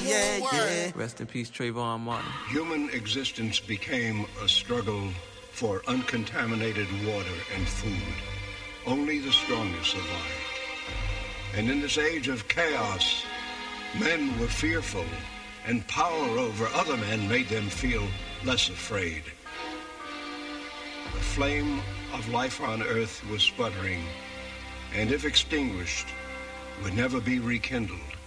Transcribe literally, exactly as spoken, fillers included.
yeah, yeah. Rest in peace, Trayvon Martin. Human existence became a struggle for uncontaminated water and food. Only the strongest survived. And in this age of chaos, men were fearful, and power over other men made them feel less afraid. The flame of life on Earth was sputtering, and if extinguished, would never be rekindled.